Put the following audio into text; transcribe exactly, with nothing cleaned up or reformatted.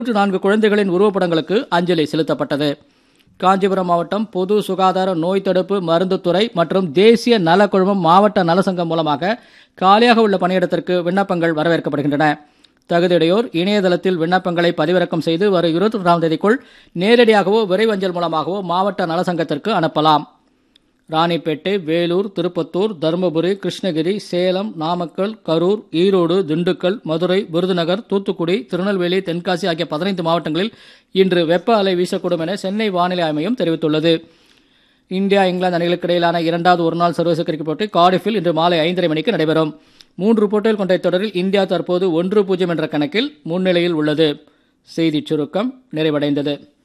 நான்கு குழந்தைகளின் உருவப்படங்களுக்கு அஞ்சலி செலுத்தப்பட்டது. காஞ்சிபுரம் மாவட்டம் பொது சுகாதார நோய் தடுப்பு மருந்துத்துறை மற்றும் தேசிய நலக்குழுமம் மாவட்ட நலசங்கம் மூலமாக காலியாக உள்ள பணியிடத்திற்கு விண்ணப்பங்கள் வரவேற்கப்படுகின்றன. தகுதியுடையோர் இணையதளத்தில் விண்ணப்பங்களை பதிவிறக்கம் செய்து வரும் இருபத்தி ஒன்றாம் தேதிக்குள் நேரடியாகவோ விரைவஞ்சல் மூலமாகவோ மாவட்ட நலசங்கத்திற்கு அனுப்பலாம். ராணிப்பேட்டை, வேலூர், திருப்பத்தூர், தருமபுரி, கிருஷ்ணகிரி, சேலம், நாமக்கல், கரூர், ஈரோடு, திண்டுக்கல், மதுரை, விருதுநகர், தூத்துக்குடி, திருநெல்வேலி, தென்காசி ஆகிய பதினைந்து மாவட்டங்களில் இன்று வெப்ப அலை வீசக்கூடும் என சென்னை வானிலை ஆய்வு மையம் தெரிவித்துள்ளது. இந்தியா இங்கிலாந்து அணிகளுக்கு இடையிலான இரண்டாவது ஒருநாள் சர்வதேச கிரிக்கெட் போட்டி கார்டிஃபில் இன்று மாலை ஐந்தரை மணிக்கு நடைபெறும். மூன்று போட்டிகள் கொண்ட தொடரில் இந்தியா தற்போது ஒன்று பூஜ்ஜியம் என்ற கணக்கில் முன்னிலையில் உள்ளது. செய்திச் சுருக்கம் நிறைவடைந்தது.